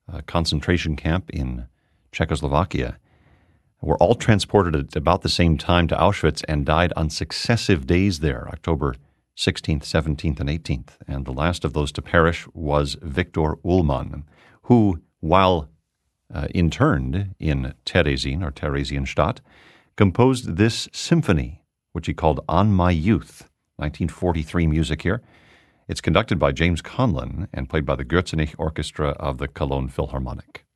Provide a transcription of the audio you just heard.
concentration camp in Czechoslovakia, were all transported at about the same time to Auschwitz and died on successive days there, October 16th, 17th, and 18th. And the last of those to perish was Viktor Ullmann, who, while interned in Terezin, or Theresienstadt, composed this symphony, which he called On My Youth, 1943 music here. It's conducted by James Conlon and played by the Gürzenich Orchestra of the Cologne Philharmonic.